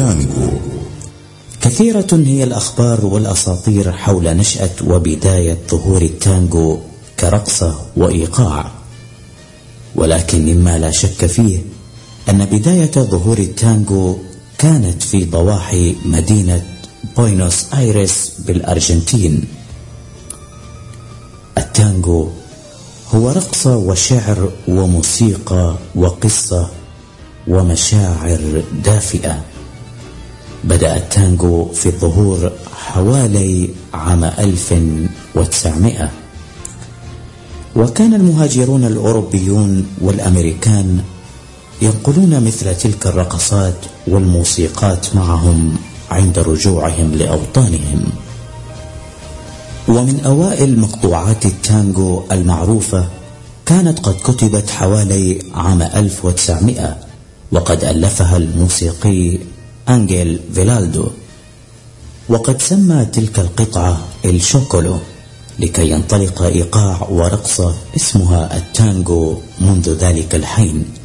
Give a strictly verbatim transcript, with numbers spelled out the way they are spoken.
التانغو. كثيرة هي الأخبار والأساطير حول نشأة وبداية ظهور التانغو كرقصة وإيقاع، ولكن مما لا شك فيه أن بداية ظهور التانغو كانت في ضواحي مدينة بوينوس آيرس بالأرجنتين. التانغو هو رقصة وشعر وموسيقى وقصة ومشاعر دافئة. بدأ التانغو في الظهور حوالي عام ألف وتسعمائة، وكان المهاجرون الأوروبيون والأمريكان ينقلون مثل تلك الرقصات والموسيقات معهم عند رجوعهم لأوطانهم. ومن أوائل مقطوعات التانغو المعروفة كانت قد كتبت حوالي عام ألف وتسعمائة، وقد ألفها الموسيقي أنجيل فيلالدو، وقد سمى تلك القطعة الشوكولو لكي ينطلق إيقاع ورقصة اسمها التانغو منذ ذلك الحين.